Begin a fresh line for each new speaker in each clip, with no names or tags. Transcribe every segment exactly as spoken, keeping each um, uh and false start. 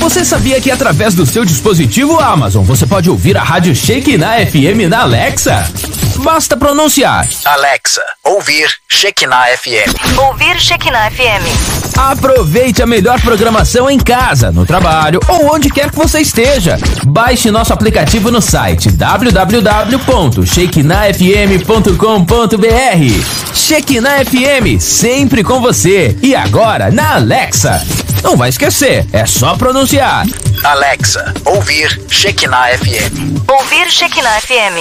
Você sabia que através do seu dispositivo Amazon você pode ouvir a rádio Shekinah F M na Alexa? Basta pronunciar:
Alexa, ouvir Shekinah F M.
Ouvir Shekinah F M.
Aproveite a melhor programação em casa, no trabalho ou onde quer que você esteja. Baixe nosso aplicativo no site w w w ponto shekinah f m ponto com ponto b r. Shekinah F M, sempre com você. E agora na Alexa. Não vai esquecer, é só pronunciar:
Alexa, ouvir Shekinah F M.
Ouvir Shekinah F M.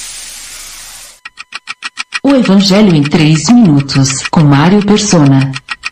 O Evangelho em três minutos, com Mário Persona.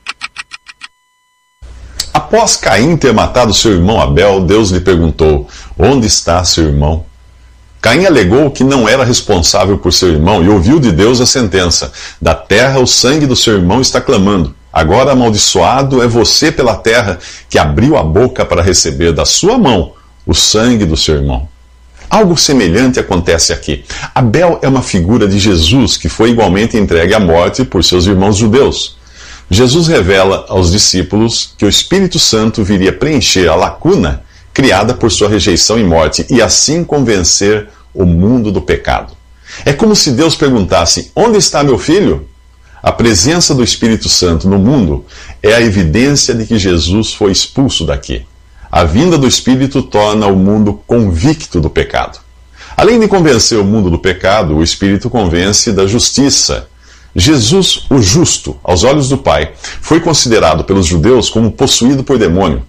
Após Caim ter matado seu irmão Abel, Deus lhe perguntou: onde está seu irmão? Caim alegou que não era responsável por seu irmão e ouviu de Deus a sentença: da terra o sangue do seu irmão está clamando. Agora amaldiçoado é você pela terra, que abriu a boca para receber da sua mão o sangue do seu irmão. Algo semelhante acontece aqui. Abel é uma figura de Jesus que foi igualmente entregue à morte por seus irmãos judeus. Jesus revela aos discípulos que o Espírito Santo viria preencher a lacuna criada por sua rejeição e morte e assim convencer o mundo do pecado. É como se Deus perguntasse: onde está meu filho? A presença do Espírito Santo no mundo é a evidência de que Jesus foi expulso daqui. A vinda do Espírito torna o mundo convicto do pecado. Além de convencer o mundo do pecado, o Espírito convence da justiça. Jesus, o justo, aos olhos do Pai, foi considerado pelos judeus como possuído por demônio.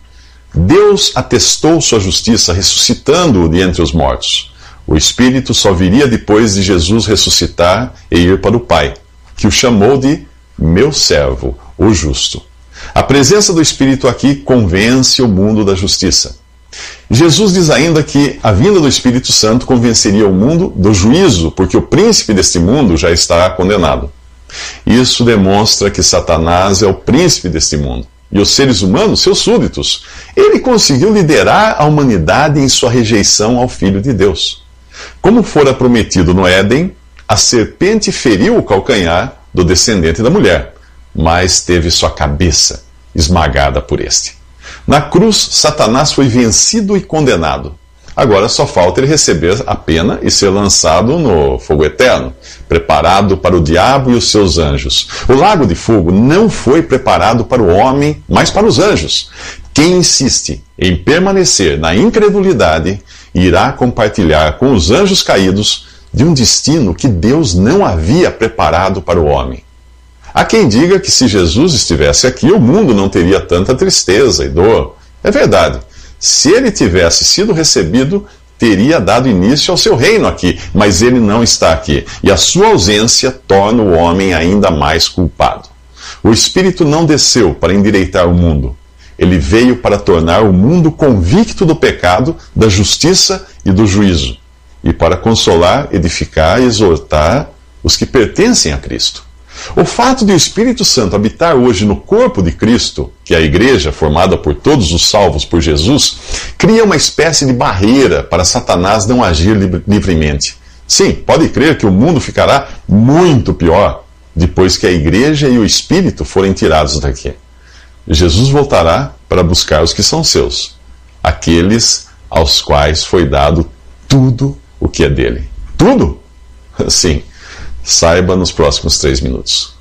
Deus atestou sua justiça ressuscitando-o de entre os mortos. O Espírito só viria depois de Jesus ressuscitar e ir para o Pai, que o chamou de meu servo, o justo. A presença do Espírito aqui convence o mundo da justiça. Jesus diz ainda que a vinda do Espírito Santo convenceria o mundo do juízo, porque o príncipe deste mundo já está condenado. Isso demonstra que Satanás é o príncipe deste mundo, e os seres humanos, seus súditos. Ele conseguiu liderar a humanidade em sua rejeição ao Filho de Deus. Como fora prometido no Éden, a serpente feriu o calcanhar do descendente da mulher, mas teve sua cabeça esmagada por este. Na cruz, Satanás foi vencido e condenado. Agora só falta ele receber a pena e ser lançado no fogo eterno, preparado para o diabo e os seus anjos. O lago de fogo não foi preparado para o homem, mas para os anjos. Quem insiste em permanecer na incredulidade irá compartilhar com os anjos caídos de um destino que Deus não havia preparado para o homem. Há quem diga que se Jesus estivesse aqui, o mundo não teria tanta tristeza e dor. É verdade. Se ele tivesse sido recebido, teria dado início ao seu reino aqui, mas ele não está aqui, e a sua ausência torna o homem ainda mais culpado. O Espírito não desceu para endireitar o mundo. Ele veio para tornar o mundo convicto do pecado, da justiça e do juízo, e para consolar, edificar e exortar os que pertencem a Cristo. O fato de o Espírito Santo habitar hoje no corpo de Cristo, que é a igreja formada por todos os salvos por Jesus, cria uma espécie de barreira para Satanás não agir livremente. Sim, pode crer que o mundo ficará muito pior depois que a igreja e o Espírito forem tirados daqui. Jesus voltará para buscar os que são seus, aqueles aos quais foi dado tudo o que é dele. Tudo? Sim. Saiba nos próximos três minutos.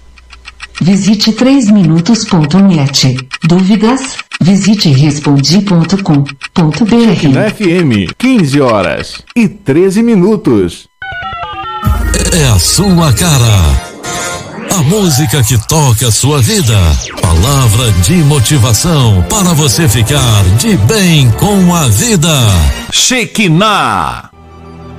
Visite três minutos ponto net. Dúvidas? Visite respondi ponto com ponto b r.
Na F M, quinze horas e treze minutos.
É a sua cara. A música que toca a sua vida. Palavra de motivação para você ficar de bem com a vida.
Shekinah.